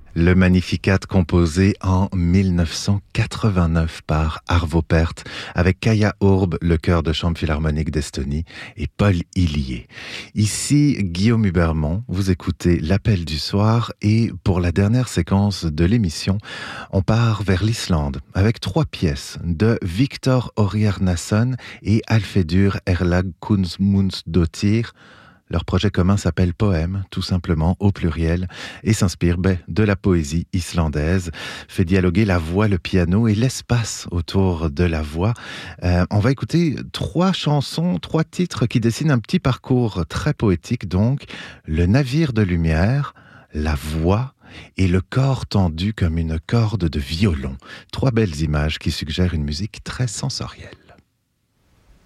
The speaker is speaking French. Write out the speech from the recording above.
Le Magnificat composé en 1989 par Arvo Pärt avec Kaia Urb, le chœur de chambre philharmonique d'Estonie, et Paul Hillier. Ici, Guillaume Hubermont, vous écoutez l'Appel du soir et pour la dernière séquence de l'émission, on part vers l'Islande avec 3 pièces de Victor Oriarnason et Alfedur Erlagsmundsdóttir. Leur projet commun s'appelle Poème, tout simplement, au pluriel, et s'inspire de la poésie islandaise, fait dialoguer la voix, le piano et l'espace autour de la voix. On va écouter 3 chansons, 3 titres qui dessinent un petit parcours très poétique, donc le navire de lumière, la voix et le corps tendu comme une corde de violon. 3 belles images qui suggèrent une musique très sensorielle.